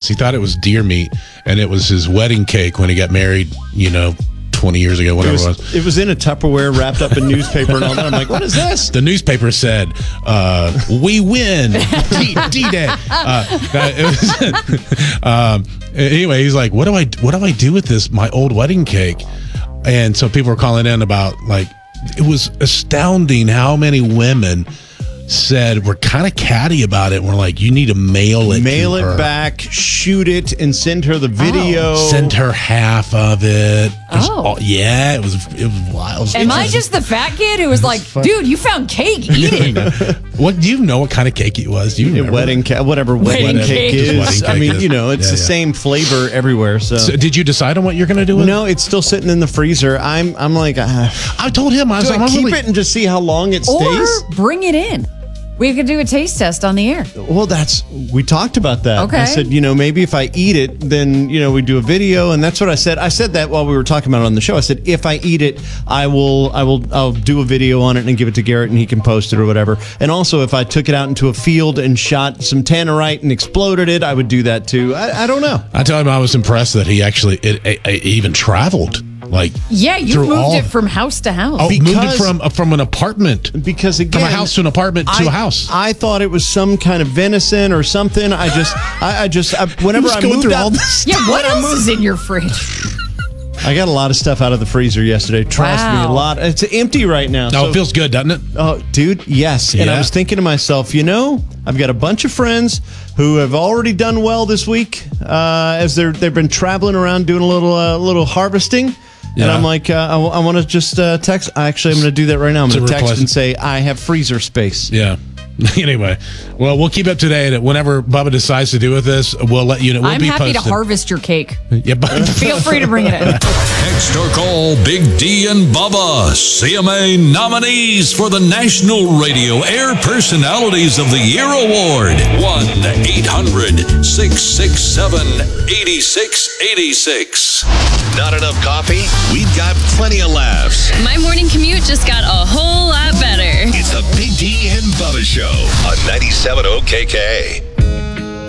He thought it was deer meat, and it was his wedding cake when he got married, 20 years ago, whatever it was. It was in a Tupperware wrapped up in newspaper and all that. I'm like, what is this? The newspaper said, we win, D-Day. Anyway, he's like, what do I do with this, my old wedding cake? And so people were calling in about, it was astounding how many women said we're kind of catty about it. We're like, you need to mail it back, shoot it, and send her the video. Send her half of it. It was wild. Am I just the fat kid who was like, dude, you found cake, eat it? What do you know? What kind of cake it was? Do you remember? Wedding cake, whatever wedding cake is. I mean, it's the same flavor everywhere. So did you decide on what you're going to do with it? No, it's still sitting in the freezer. I'm like, I told him I was like, keep it and just see how long it stays. Or bring it in. We could do a taste test on the air. Well, we talked about that. Okay. I said, maybe if I eat it, then, we do a video. And that's what I said. I said that while we were talking about it on the show. I said, if I eat it, I'll do a video on it and give it to Garrett and he can post it or whatever. And also, if I took it out into a field and shot some tannerite and exploded it, I would do that too. I don't know. I told him I was impressed that he actually it even traveled. You moved it from house to house. Moved it from an apartment. Because again, from a house to an apartment to a house. I thought it was some kind of venison or something. I whenever I moved through all this. Yeah, what else is in your fridge? I got a lot of stuff out of the freezer yesterday. Trust me, a lot. It's empty right now. No, it feels good, doesn't it? Oh, dude, yes. And I was thinking to myself, I've got a bunch of friends who have already done well this week as they've been traveling around doing a little harvesting. Yeah. And I'm like, I want to just text. Actually, I'm going to do that right now. I'm going to text and say, I have freezer space. Yeah. Anyway, well, we'll keep up to date. Whenever Bubba decides to do with this, we'll let you know. I'm happy to harvest your cake. Yeah, feel free to bring it in. Text or call Big D and Bubba, CMA nominees for the National Radio Air Personalities of the Year Award. 1-800-667-8686. Not enough coffee? We've got plenty of laughs. My morning commute just got a whole lot better. It's the Big D and Bubba Show on 97 OKK.